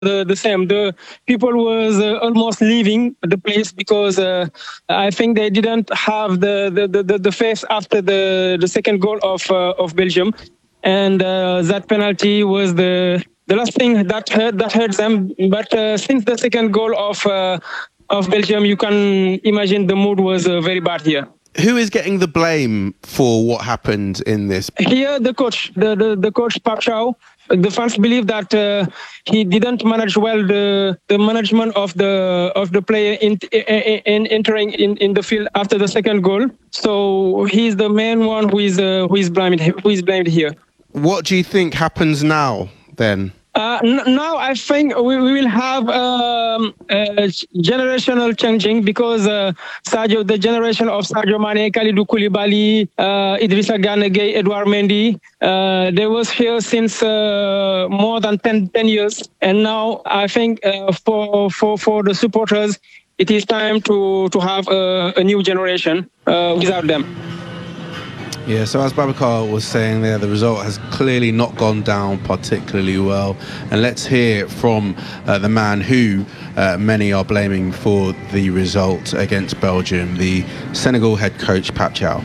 the same. The people was almost leaving the place because I think they didn't have the face after the second goal of Belgium, and that penalty was the last thing that hurt them. But since the second goal of Belgium, you can imagine the mood was very bad here. Who is getting the blame for what happened in this? Here, the coach, the coach Park Chow. The fans believe that he didn't manage well the management of the player entering in the field after the second goal. So he's the main one who is blamed here. What do you think happens now then? Now I think we will have generational changing because the generation of Sadio Mane, Kalidou Koulibaly, Idrissa Gana Gueye, Edouard Mendy, they was here since more than 10 years. And now I think for the supporters, it is time to have a new generation without them. Yeah, so as Babacar was saying there, the result has clearly not gone down particularly well. And let's hear from the man who many are blaming for the result against Belgium, the Senegal head coach, Pape Thiaw.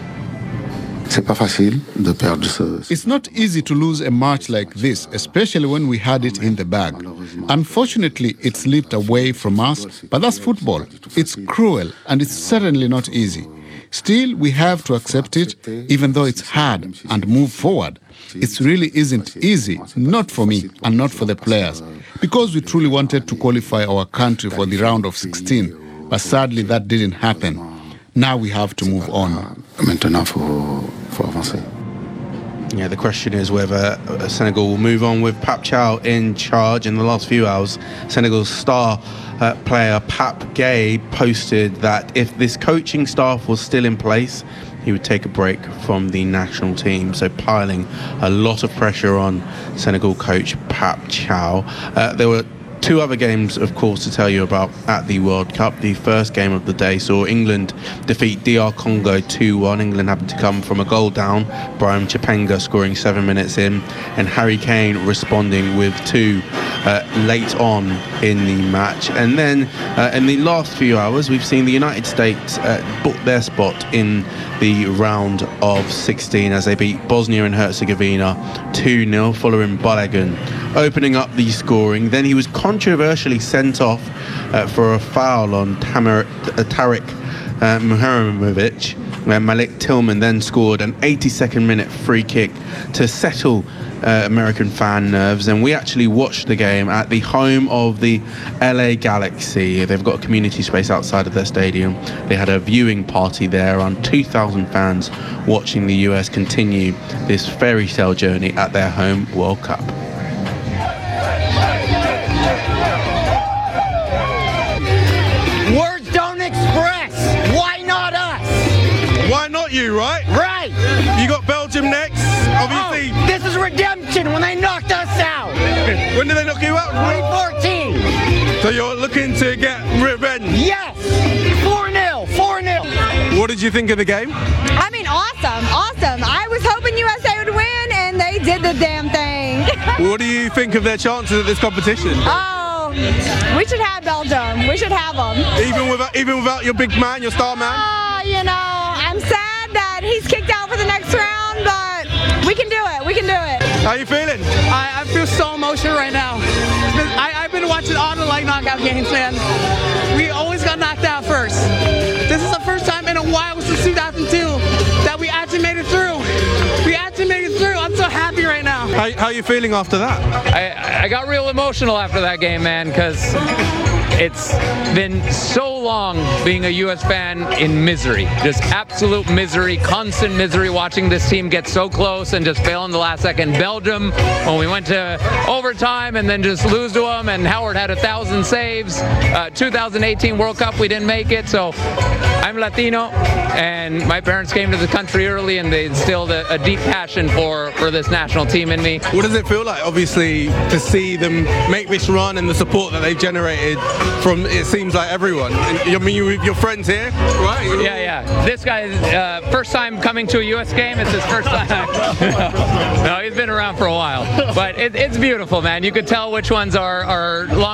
It's not easy to lose a match like this, especially when we had it in the bag. Unfortunately, it slipped away from us, but that's football. It's cruel and it's certainly not easy. Still, we have to accept it, even though it's hard, and move forward. It really isn't easy, not for me and not for the players, because we truly wanted to qualify our country for the round of 16, but sadly that didn't happen. Now we have to move on. Yeah, the question is whether Senegal will move on with Pape Thiaw in charge. In the last few hours, Senegal's star player Pape Gueye posted that if this coaching staff was still in place, he would take a break from the national team. So piling a lot of pressure on Senegal coach Pape Thiaw. There were two other games, of course, to tell you about at the World Cup. The first game of the day saw England defeat DR Congo 2-1. England happened to come from a goal down, Brian Chipenga scoring 7 minutes in, and Harry Kane responding with two late on in the match. And then in the last few hours, we've seen the United States book their spot in the round of 16 as they beat Bosnia and Herzegovina 2-0 following Balogun opening up the scoring. Then he was controversially sent off for a foul on Tarik Muharamovic. Malik Tillman then scored an 82nd minute free kick to settle American fan nerves, and we actually watched the game at the home of the LA Galaxy. They've got a community space outside of their stadium. They had a viewing party there, around 2,000 fans watching the US continue this fairy tale journey at their home World Cup. Words don't express. Why not us? Why not you, right? Right. You got Belgium next, obviously. Oh, this is redemption when they knocked us out. When did they knock you out? 2014. So you're looking to get revenge? Yes. 4-0. 4-0. What did you think of the game? I mean, awesome. I was hoping USA would win, and they did the damn thing. What do you think of their chances at this competition? Oh, we should have Belgium. We should have them. Even without your big man, your star man? I'm sad that he's kicked out for the next round, but we can do it. We can do it. How are you feeling? I feel so emotional right now. I've been watching all the knockout games, man. We always got knocked out first. This is the first time in a while since 2002 that we actually made it through. I'm so happy right now. How are you feeling after that? I got real emotional after that game, man, because it's been so long being a U.S. fan in misery. Just absolute misery, constant misery, watching this team get so close and just fail in the last second. Belgium, when we went to overtime and then just lose to them, and Howard had 1,000 saves. 2018 World Cup, we didn't make it, so I'm Latino, and my parents came to the country early, and they instilled a deep passion for this national team in me. What does it feel like, obviously, to see them make this run and the support that they've generated from, it seems like, everyone? I mean, your friends here, right? Yeah. This guy, first time coming to a U.S. game. It's his first time. No, he's been around for a while. But it's beautiful, man. You could tell which ones are long